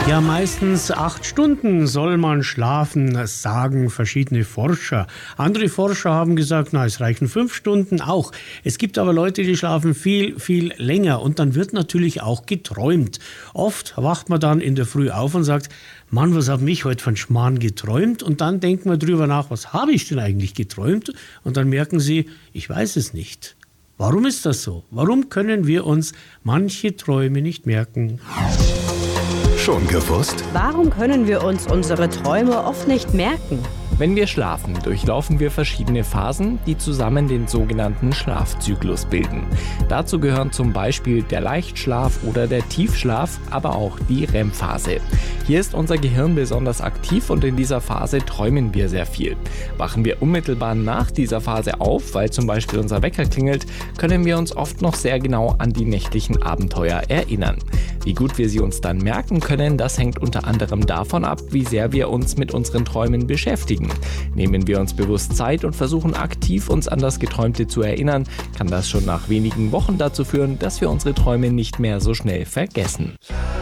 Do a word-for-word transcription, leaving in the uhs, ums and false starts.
Ja, meistens acht Stunden soll man schlafen, das sagen verschiedene Forscher. Andere Forscher haben gesagt, na, es reichen fünf Stunden auch. Es gibt aber Leute, die schlafen viel, viel länger und dann wird natürlich auch geträumt. Oft wacht man dann in der Früh auf und sagt, Mann, was hab ich heute von Schmarrn geträumt? Und dann denkt man drüber nach, was habe ich denn eigentlich geträumt? Und dann merken sie, ich weiß es nicht. Warum ist das so? Warum können wir uns manche Träume nicht merken? Schon gewusst? Warum können wir uns unsere Träume oft nicht merken? Wenn wir schlafen, durchlaufen wir verschiedene Phasen, die zusammen den sogenannten Schlafzyklus bilden. Dazu gehören zum Beispiel der Leichtschlaf oder der Tiefschlaf, aber auch die R E M-Phase. Hier ist unser Gehirn besonders aktiv und in dieser Phase träumen wir sehr viel. Wachen wir unmittelbar nach dieser Phase auf, weil zum Beispiel unser Wecker klingelt, können wir uns oft noch sehr genau an die nächtlichen Abenteuer erinnern. Wie gut wir sie uns dann merken können, das hängt unter anderem davon ab, wie sehr wir uns mit unseren Träumen beschäftigen. Nehmen wir uns bewusst Zeit und versuchen aktiv uns an das Geträumte zu erinnern, kann das schon nach wenigen Wochen dazu führen, dass wir unsere Träume nicht mehr so schnell vergessen.